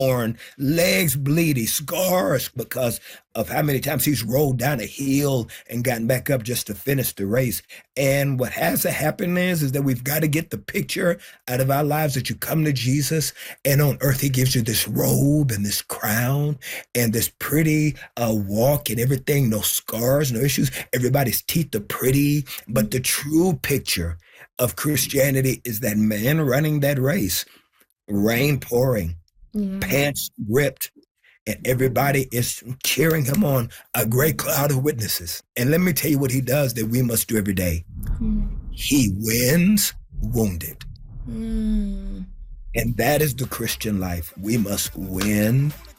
torn, legs bleeding, scars because of how many times he's rolled down a hill and gotten back up just to finish the race. And what has to happen is that we've got to get the picture out of our lives that you come to Jesus, and on earth he gives you this robe and this crown and this pretty walk and everything, no scars, no issues. Everybody's teeth are pretty, but the true picture of Christianity is that man running that race, rain pouring, Yeah. pants ripped, and everybody is cheering him on, a great cloud of witnesses. And let me tell you what he does that we must do every day. He wins wounded. Mm. And that is the Christian life. We must win